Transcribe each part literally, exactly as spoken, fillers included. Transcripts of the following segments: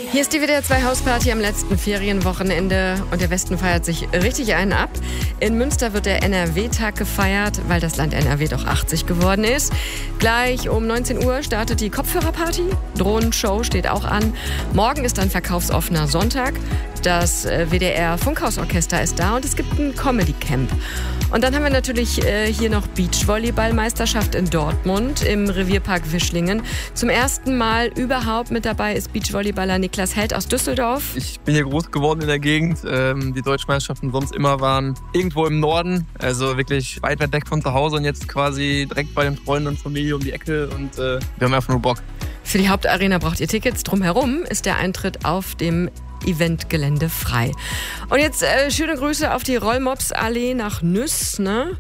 Hier ist die W D R zwei Hausparty am letzten Ferienwochenende und der Westen feiert sich richtig einen ab. In Münster wird der N R W-Tag gefeiert, weil das Land N R W doch achtzig geworden ist. Gleich um neunzehn Uhr startet die Kopfhörerparty. Drohnenshow steht auch an. Morgen ist dann verkaufsoffener Sonntag. Das W D R Funkhausorchester ist da und es gibt ein Comedy-Camp. Und dann haben wir natürlich äh, hier noch Beachvolleyball-Meisterschaft in Dortmund im Revierpark Wischlingen. Zum ersten Mal überhaupt mit dabei ist Beachvolleyballer Niklas Held aus Düsseldorf. Ich bin hier groß geworden in der Gegend. Ähm, die deutschen Meisterschaften sonst immer waren irgendwo im Norden, also wirklich weit, weit weg von zu Hause und jetzt quasi direkt bei den Freunden und Familie um die Ecke und äh, wir haben einfach nur Bock. Für die Hauptarena braucht ihr Tickets. Drumherum ist der Eintritt auf dem Eventgelände frei. Und jetzt äh, schöne Grüße auf die Rollmops-Allee nach Nüss, ne?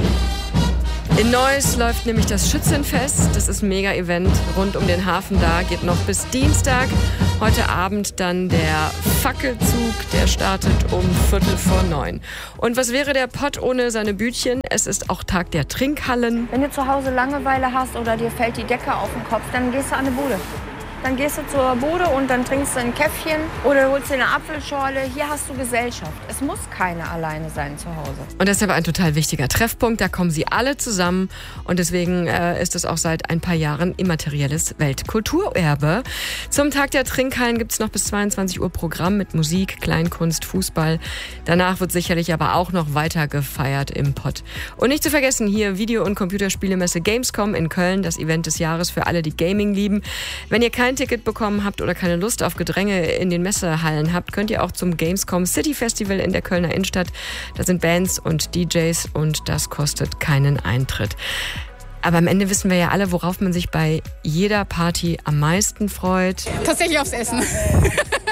In Neuss läuft nämlich das Schützenfest. Das ist ein Mega-Event rund um den Hafen da. Geht noch bis Dienstag. Heute Abend dann der Fackelzug. Der startet um Viertel vor neun. Und was wäre der Pott ohne seine Bütchen? Es ist auch Tag der Trinkhallen. Wenn du zu Hause Langeweile hast oder dir fällt die Decke auf den Kopf, dann gehst du an die Bude. Dann gehst du zur Bude und dann trinkst du ein Käffchen oder holst dir eine Apfelschorle. Hier hast du Gesellschaft. Es muss keiner alleine sein zu Hause. Und deshalb ein total wichtiger Treffpunkt. Da kommen sie alle zusammen. Und deswegen äh, ist es auch seit ein paar Jahren immaterielles Weltkulturerbe. Zum Tag der Trinkhallen gibt es noch bis zweiundzwanzig Uhr Programm mit Musik, Kleinkunst, Fußball. Danach wird sicherlich aber auch noch weiter gefeiert im Pott. Und nicht zu vergessen, hier Video- und Computerspielemesse Gamescom in Köln. Das Event des Jahres für alle, die Gaming lieben. Wenn ihr kein Ticket bekommen habt oder keine Lust auf Gedränge in den Messehallen habt, könnt ihr auch zum Gamescom City Festival in der Kölner Innenstadt. Da sind Bands und D Js und das kostet keinen Eintritt. Aber am Ende wissen wir ja alle, worauf man sich bei jeder Party am meisten freut. Tatsächlich aufs Essen.